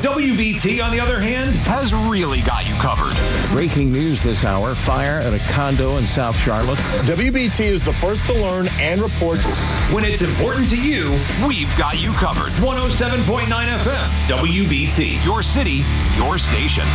WBT, on the other hand, has really got you covered. Breaking news this hour, fire at a condo in South Charlotte. WBT is the first to learn and report. When it's important to you, we've got you covered. 107.9 FM, WBT, your city, your station.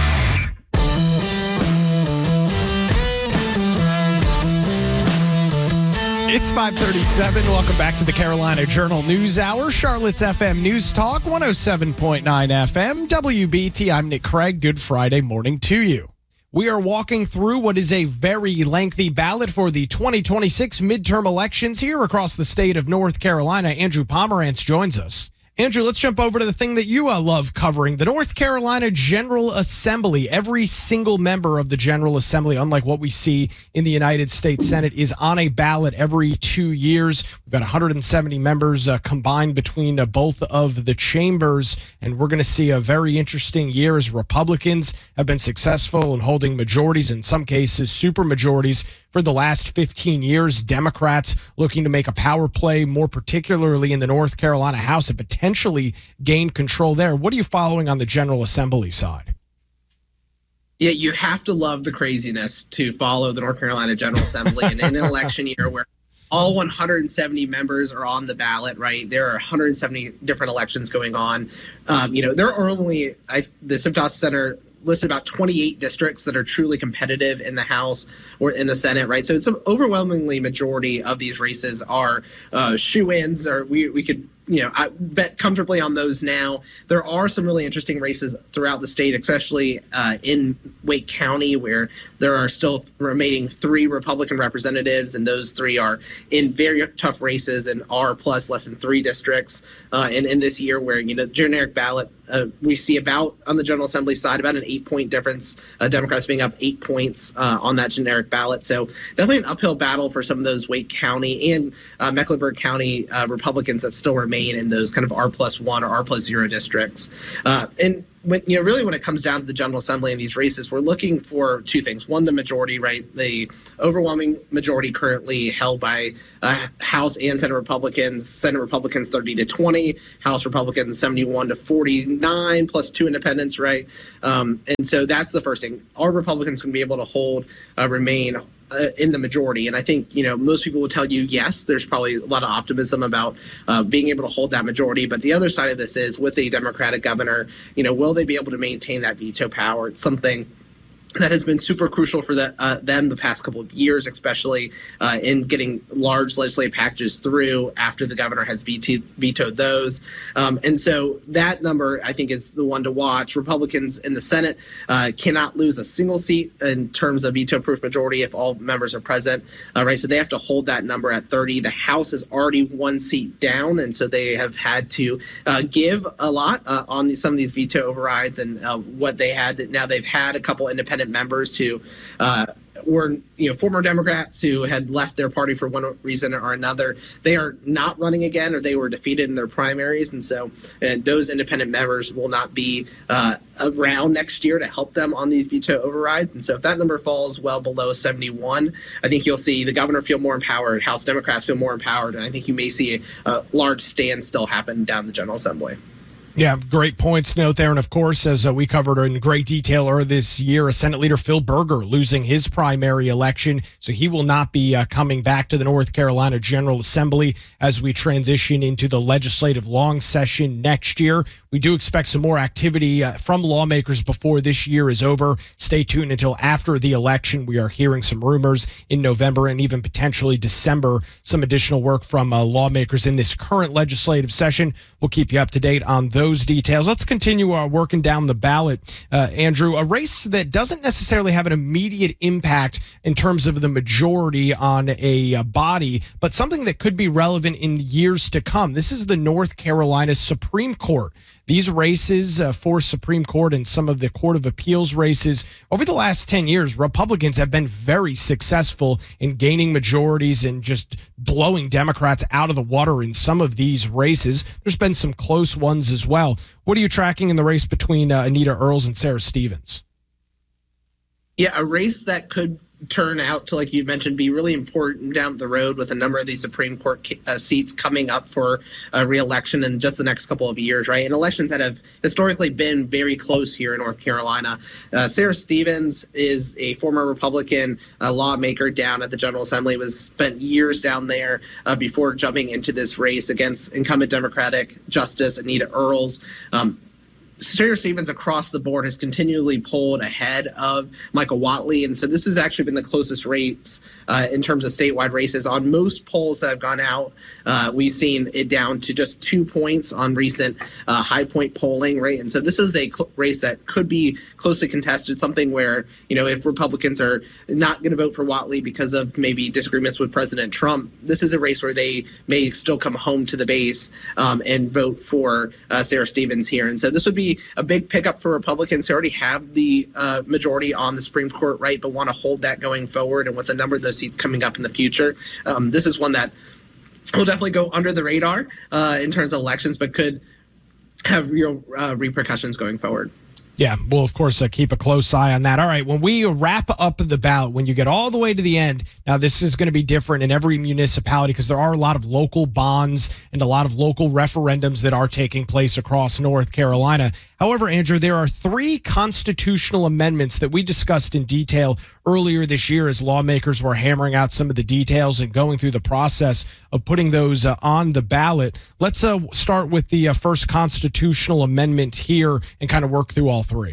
It's 5:37. Welcome back to the Carolina Journal News Hour, Charlotte's FM News Talk, 107.9 FM, WBT. I'm Nick Craig. Good Friday morning to you. We are walking through what is a very lengthy ballot for the 2026 midterm elections here across the state of North Carolina. Andrew Pomerantz joins us. Andrew, let's jump over to the thing that you love covering, the North Carolina General Assembly. Every single member of the General Assembly, unlike what we see in the United States Senate, is on a ballot every 2 years. We've got 170 members combined between both of the chambers, and we're going to see a very interesting year as Republicans have been successful in holding majorities, in some cases super majorities, for the last 15 years. Democrats looking to make a power play, more particularly in the North Carolina House, and potentially gain control there. What are you following on the General Assembly side? Yeah, you have to love the craziness to follow the North Carolina General Assembly in an election year where all 170 members are on the ballot, right? There are 170 different elections going on. There are only, the Civic Justice Center listed about 28 districts that are truly competitive in the House or in the Senate, right? So it's an overwhelmingly majority of these races are shoe-ins, or we could, I bet comfortably on those now. There are some really interesting races throughout the state, especially in Wake County, where there are still remaining 3 Republican representatives, and those 3 are in very tough races and are plus less than 3 districts. And in this year where, generic ballot, we see about, on the General Assembly side, about an 8-point difference, Democrats being up 8 points on that generic ballot. So definitely an uphill battle for some of those Wake County and Mecklenburg County Republicans that still remain in those kind of R+1 or R+0 districts. And when it comes down to the General Assembly and these races, we're looking for 2 things. One, the majority, right? The overwhelming majority currently held by House and Senate Republicans. Senate Republicans 30-20, House Republicans 71-49, plus 2 independents, right? And so that's the first thing. Are Republicans going to be able to remain in the majority? And I think, most people will tell you, yes, there's probably a lot of optimism about being able to hold that majority. But the other side of this is, with a Democratic governor, will they be able to maintain that veto power? It's something that has been super crucial for them the past couple of years, especially in getting large legislative packages through after the governor has vetoed those. And so that number, I think, is the one to watch. Republicans in the Senate cannot lose a single seat in terms of veto-proof majority if all members are present, right? So they have to hold that number at 30. The House is already 1 seat down, and so they have had to give a lot on some of these veto overrides and what they had. Now they've had a couple independent members who were former Democrats who had left their party for one reason or another. They are not running again, or they were defeated in their primaries, and so those independent members will not be around next year to help them on these veto overrides. And so if that number falls well below 71, I think you'll see the governor feel more empowered, House Democrats feel more empowered, and I think you may see a large standstill happen down the General Assembly. Yeah, great points to note there. And of course, as we covered in great detail earlier this year, Senate Leader Phil Berger losing his primary election. So he will not be coming back to the North Carolina General Assembly as we transition into the legislative long session next year. We do expect some more activity from lawmakers before this year is over. Stay tuned until after the election. We are hearing some rumors in November and even potentially December, some additional work from lawmakers in this current legislative session. We'll keep you up to date on those details. Let's continue working down the ballot. Andrew, a race that doesn't necessarily have an immediate impact in terms of the majority on a body, but something that could be relevant in years to come. This is the North Carolina Supreme Court. These races for Supreme Court and some of the Court of Appeals races over the last 10 years, Republicans have been very successful in gaining majorities and just blowing Democrats out of the water in some of these races. There's been some close ones as well. What are you tracking in the race between Anita Earls and Sarah Stevens? Yeah, a race that could turn out to, like you mentioned, be really important down the road with a number of these Supreme Court seats coming up for re-election in just the next couple of years, right? And elections that have historically been very close here in North Carolina. Sarah Stevens is a former Republican lawmaker down at the General Assembly, spent years down there before jumping into this race against incumbent Democratic Justice Anita Earls. Sarah Stevens across the board has continually pulled ahead of Michael Whatley. And so this has actually been the closest rates in terms of statewide races. On most polls that have gone out, we've seen it down to just 2 points on recent high point polling, right? And so this is a race that could be closely contested, something where, if Republicans are not going to vote for Whatley because of maybe disagreements with President Trump, this is a race where they may still come home to the base and vote for Sarah Stevens here. And so this would be a big pickup for Republicans who already have the majority on the Supreme Court, right, but want to hold that going forward. And with a number of those seats coming up in the future, this is one that will definitely go under the radar in terms of elections, but could have real repercussions going forward. Yeah, we'll, of course, keep a close eye on that. All right, when we wrap up the ballot, when you get all the way to the end, now this is going to be different in every municipality because there are a lot of local bonds and a lot of local referendums that are taking place across North Carolina. However, Andrew, there are 3 constitutional amendments that we discussed in detail earlier this year as lawmakers were hammering out some of the details and going through the process of putting those on the ballot. Let's start with the first constitutional amendment here and kind of work through all 3.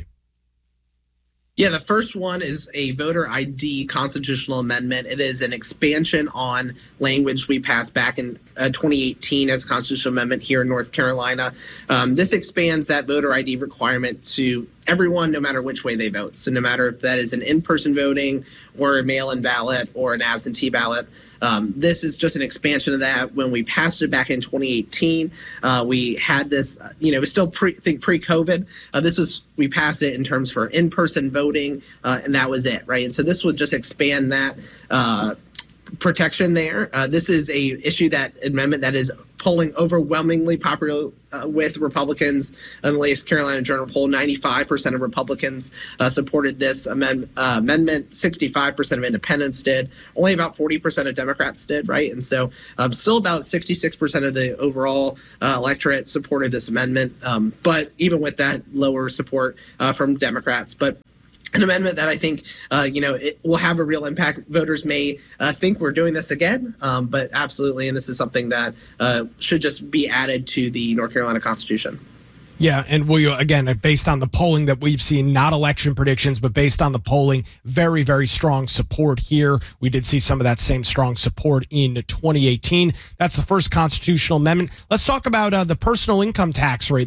Yeah, the first one is a voter ID constitutional amendment. It is an expansion on language we passed back in 2018 as a constitutional amendment here in North Carolina. This expands that voter ID requirement to everyone, no matter which way they vote. So no matter if that is an in-person voting or a mail-in ballot or an absentee ballot, this is just an expansion of that. When we passed it back in 2018, we had this, it was still pre-COVID. We passed it in terms for in-person voting, and that was it, right? And so this would just expand that protection there. This is a amendment that is polling overwhelmingly popular with Republicans. In the latest Carolina Journal poll, 95% of Republicans supported this amendment. 65% of independents did. Only about 40% of Democrats did, right? And so still about 66% of the overall electorate supported this amendment. But even with that, lower support from Democrats. But an amendment that I think, it will have a real impact. Voters may think we're doing this again, but absolutely, and this is something that should just be added to the North Carolina Constitution. Yeah, and again, based on the polling that we've seen, not election predictions, but based on the polling, very, very strong support here. We did see some of that same strong support in 2018. That's the first constitutional amendment. Let's talk about the personal income tax rate.